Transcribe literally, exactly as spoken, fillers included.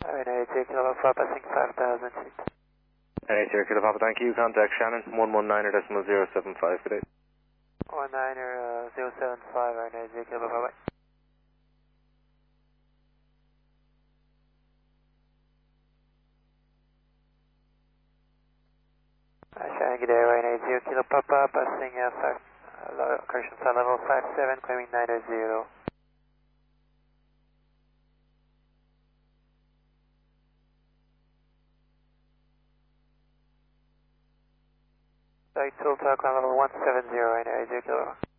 Ryanair zero Kilo Papa, passing five thousand feet. Ryanair zero Kilo Papa, thank you. Contact Shannon, one one nine decimal zero seven five today. one niner uh, zero seven five, Ryanair zero Kilo Papa. Uh, Shannon, good day, Ryanair zero Kilo Papa, passing uh, five, uh, correction flight level five seven, claiming niner zero. Flight tool talk on level one seven zero, Ryanair zero Kilo Papa.